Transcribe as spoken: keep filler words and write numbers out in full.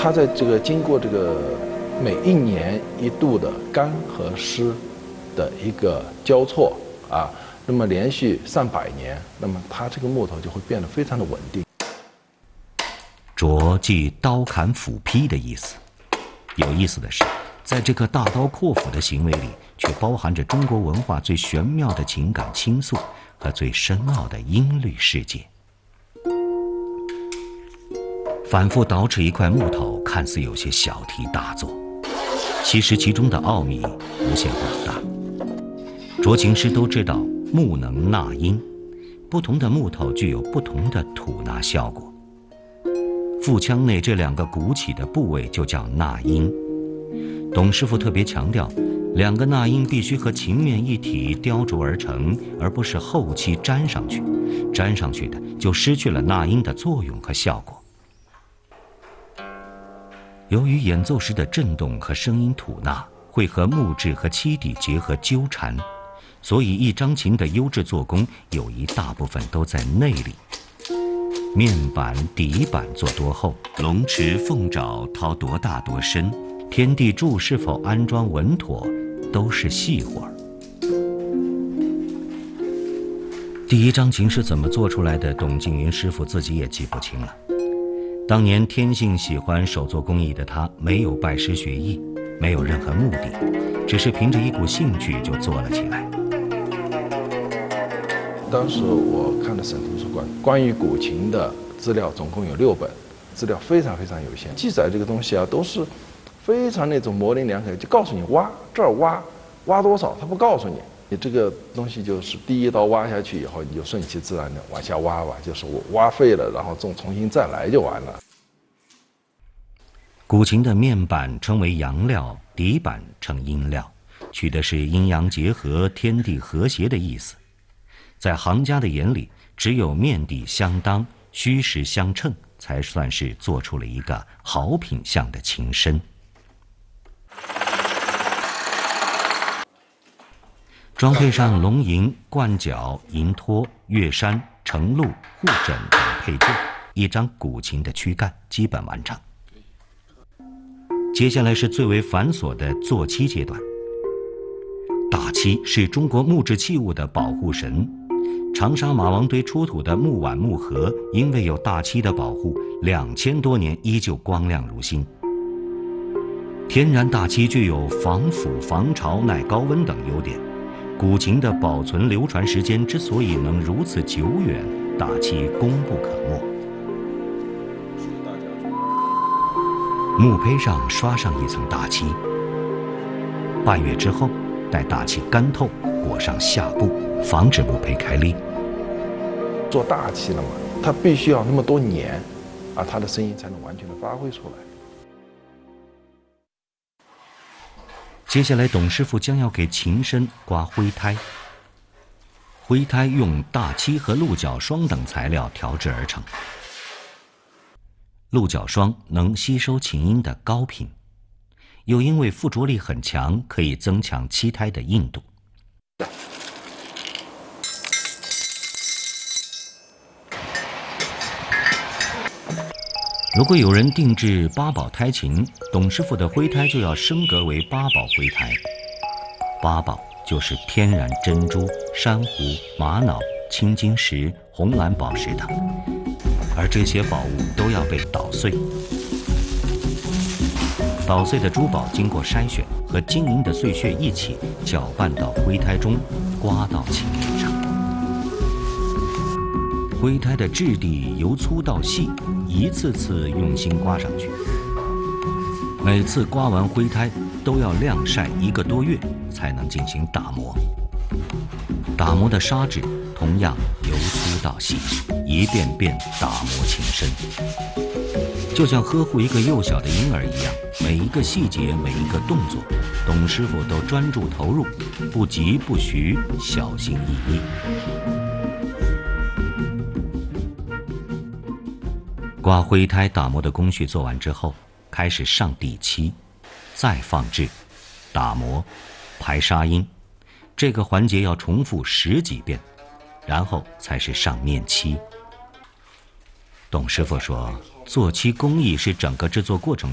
它在这个经过这个每一年一度的干和湿的一个交错啊，那么连续上百年，那么它这个木头就会变得非常的稳定。 斫即刀砍斧劈的意思。有意思的是，在这个大刀阔斧的行为里，却包含着中国文化最玄妙的情感倾诉和最深奥的音律世界。反复捯饬一块木头，看似有些小题大做，其实其中的奥秘无限广大。斫琴师都知道木能纳音，不同的木头具有不同的吐纳效果。腹腔内这两个鼓起的部位就叫纳音。董师傅特别强调，两个纳音必须和琴面一体雕琢而成，而不是后期粘上去，粘上去的就失去了纳音的作用和效果。由于演奏时的振动和声音吐纳会和木质和漆底结合纠缠，所以一张琴的优质做工有一大部分都在内里。面板、底板做多厚，龙池、凤爪掏多大多深，天地柱是否安装稳妥，都是细活儿。第一张琴是怎么做出来的，董静云师傅自己也记不清了。当年天性喜欢手作工艺的他，没有拜师学艺，没有任何目的，只是凭着一股兴趣就做了起来。 当时我看了省图书馆关于古琴的资料，总共有六本，资料非常非常有限，记载这个东西啊，都是非常那种模棱两可，就告诉你挖这儿挖挖多少，他不告诉你。你这个东西就是第一刀挖下去以后，你就顺其自然的往下挖吧，就是我挖废了，然后重重新再来就完了。 古琴的面板称为阳料，底板称阴料，取的是阴阳结合、天地和谐的意思。在行家的眼里，只有面底相当、虚实相称，才算是做出了一个好品相的琴身。装配上龙吟、冠角、银托、月山、承露、护枕等配件，一张古琴的躯干基本完成。接下来是最为繁琐的做漆阶段。大漆是中国木质器物的保护神。长沙马王堆出土的木碗木盒，因为有大漆的保护，两千多年依旧光亮如新。天然大漆具有防腐、防潮、耐高温等优点。古琴的保存流传时间之所以能如此久远，大漆功不可没。木胚上刷上一层大漆，半月之后，待大漆干透，裹上下布，防止木胚开裂。 做大漆了嘛，它必须要那么多年，啊，它的声音才能完全的发挥出来。 接下来，董师傅将要给琴身刮灰胎。灰胎用大漆和鹿角霜等材料调制而成。鹿角霜能吸收琴音的高频，又因为附着力很强，可以增强漆胎的硬度。如果有人定制八宝胎琴，董师傅的灰胎就要升格为八宝灰胎。八宝就是天然珍珠、珊瑚、玛瑙、青金石、红蓝宝石等，而这些宝物都要被捣碎。捣碎的珠宝经过筛选，和晶莹的碎屑一起搅拌到灰胎中，刮到琴面上。灰胎的质地由粗到细，一次次用心刮上去。每次刮完灰胎都要晾晒一个多月，才能进行打磨。打磨的砂纸同样由粗到细，一遍遍打磨琴身。就像呵护一个幼小的婴儿一样，每一个细节，每一个动作，董师傅都专注投入，不急不徐，小心翼翼。刮灰胎打磨的工序做完之后，开始上底漆，再放置、打磨、排砂阴，这个环节要重复十几遍，然后才是上面漆。董师傅说，做漆工艺是整个制作过程